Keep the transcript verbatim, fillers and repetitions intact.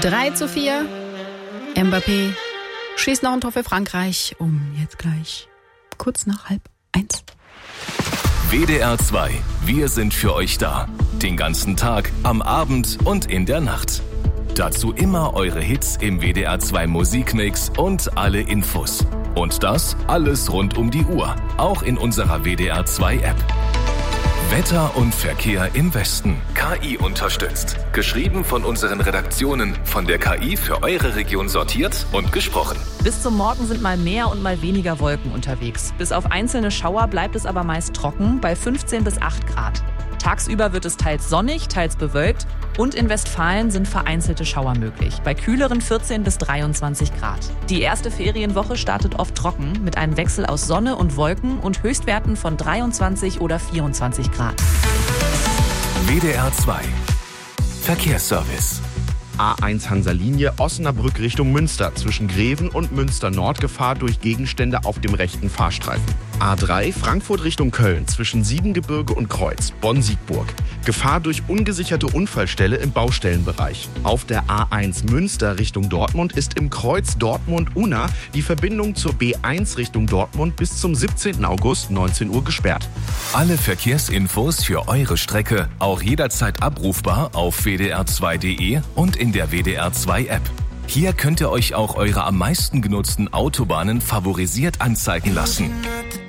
drei zu vier. Mbappé schießt noch ein Tor für Frankreich um jetzt gleich kurz nach halb eins. W D R zwei. Wir sind für euch da. Den ganzen Tag, am Abend und in der Nacht. Dazu immer eure Hits im W D R zwei Musikmix und alle Infos. Und das alles rund um die Uhr. Auch in unserer W D R zwei App. Wetter und Verkehr im Westen. K I unterstützt. Geschrieben von unseren Redaktionen. Von der K I für eure Region sortiert und gesprochen. Bis zum Morgen sind mal mehr und mal weniger Wolken unterwegs. Bis auf einzelne Schauer bleibt es aber meist trocken bei fünfzehn bis acht Grad. Tagsüber wird es teils sonnig, teils bewölkt und in Westfalen sind vereinzelte Schauer möglich. Bei kühleren vierzehn bis dreiundzwanzig Grad. Die erste Ferienwoche startet oft trocken mit einem Wechsel aus Sonne und Wolken und Höchstwerten von dreiundzwanzig oder vierundzwanzig Grad. W D R zwei. Verkehrsservice. A eins Hansa-Linie Osnabrück Richtung Münster. Zwischen Greven und Münster Nord Gefahr durch Gegenstände auf dem rechten Fahrstreifen. A drei Frankfurt Richtung Köln. Zwischen Siebengebirge und Kreuz. Bonn-Siegburg. Gefahr durch ungesicherte Unfallstelle im Baustellenbereich. Auf der A eins Münster Richtung Dortmund ist im Kreuz Dortmund-Unna die Verbindung zur B eins Richtung Dortmund bis zum siebzehnten August neunzehn Uhr gesperrt. Alle Verkehrsinfos für eure Strecke auch jederzeit abrufbar auf w d r zwei punkt d e und in der W D R zwei App. Hier könnt ihr euch auch eure am meisten genutzten Autobahnen favorisiert anzeigen lassen.